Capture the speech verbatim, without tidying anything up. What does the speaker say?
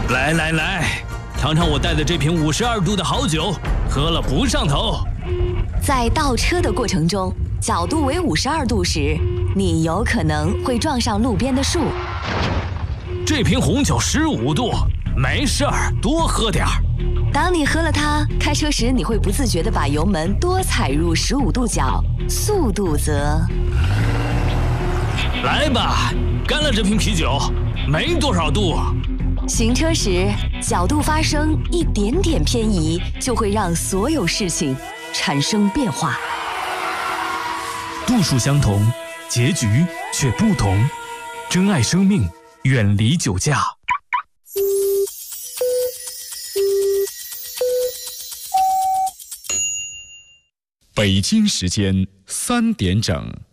来来来，尝尝我带的这瓶五十二度的好酒，喝了不上头。 在倒车的过程中，角度为五十二度时，你有可能会撞上路边的树。 这瓶红酒十五度，没事儿，多喝点儿。 当你喝了它，开车时你会不自觉地把油门多踩入十五度角，速度则…… 来吧，干了这瓶啤酒，没多少度。 行车时，角度发生一点点偏移，就会让所有事情产生变化。 度数相同，结局却不同。珍爱生命，远离酒驾。 北京时间三点整。